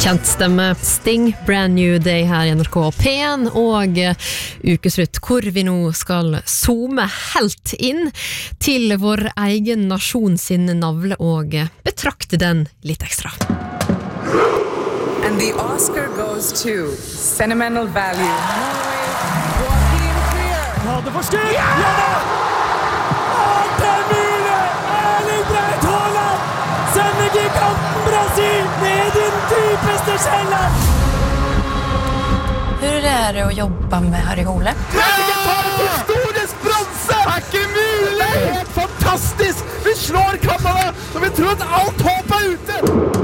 Kjent stemme Sting, Brand New Day her i NRK P1 og ukeslutt hvor vi nå skal zoome helt inn til vår egen nasjon sin navle og betrakte den litt ekstra. And the Oscar goes to Sentimental Value. Ja, det var skudd! Ja da! Det mulig! Erling Braut Haaland sender giganten Brasil ned i den dypeste kjelleren! Hur är det att jobba med Harry Hole? Norge tar historisk bronse! Det er ikke mulig! Det er helt fantastisk! Vi slår Kanada, og vi tror at alt håp er ute!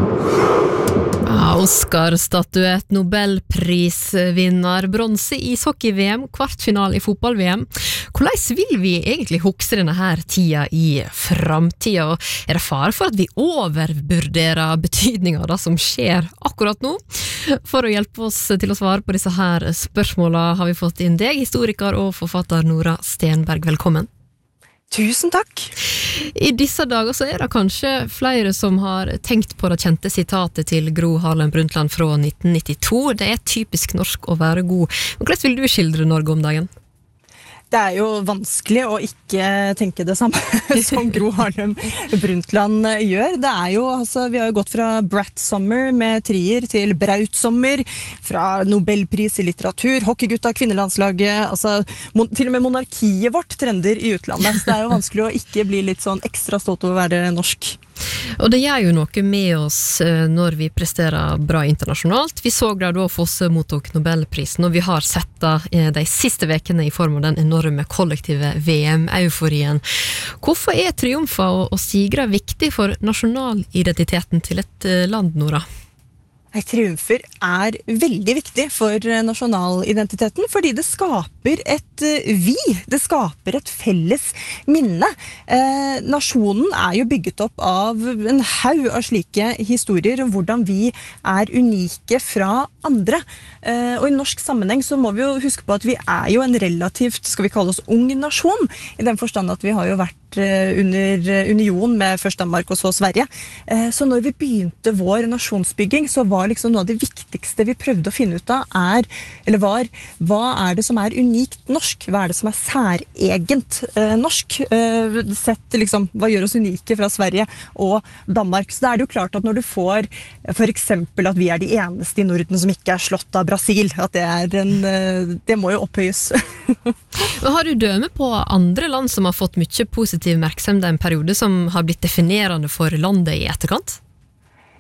Oscar-statuett, Nobelprisvinner, bronse i ishockey-VM, kvartfinal i fotball-VM. Hvordan vil vi egentlig huske denne her tida i framtida? Er det fare for at vi overvurderer betydningen av det som skjer akkurat nå? For å hjelpe oss til å svare på disse her spørsmålene har vi fått inn deg, historiker og forfatter Nora Stenberg. Velkommen. Tusen takk. I disse dager så er det kanskje flere som har tenkt på det kjente sitatet til Gro Harlem Brundtland fra 1992. Det er typisk norsk å være god. Men hvordan vil du skildre Norge om dagen? Det er jo vanskelig å ikke tenke det samme som Gro Harlem Brundtland gjør. Det er jo, vi har jo gått fra Brat Summer med trier til Braut Sommer, fra Nobelpris i litteratur, hockeygutta, kvinnelandslaget, til og med monarkiet vårt trender i utlandet. Så det er jo vanskelig å ikke bli litt sånn ekstra stolt over å være norsk. Og det gjør jo noe med oss når vi presterer bra internasjonalt. Vi så da Fosse mottok Nobelprisen, og vi har sett det de siste vekene i form av den enorme kollektive VM-euforien. Hvorfor er triumfer og sigre viktig for nasjonalidentiteten til et land, Nora? Triumfer er veldig viktig for nasjonalidentiteten, fordi det skaper det skaper et felles minne. Nasjonen er jo bygget opp av en haug av slike historier om hvordan vi er unike fra andre. Og i norsk sammenheng så må vi jo huske på at vi er jo en relativt, skal vi kalle oss, ung nasjon, i den forstand at vi har jo vært under union med først Danmark og så Sverige. Så når vi begynte vår nasjonsbygging, så var liksom noe av det viktigste vi prøvde å finne ut av var, hva er det som er unikt norsk? Hva er det som er særegent norsk? Sett liksom, hva gjør oss unike fra Sverige og Danmark? Så da er det jo klart at når du får for eksempel at vi er de eneste i Norden som ikke er slått av Brasil, at det må jo opphøyes. Har du døme på andre land som har fått mye positiv merksemd en periode som har blitt definerende for landet i etterkant?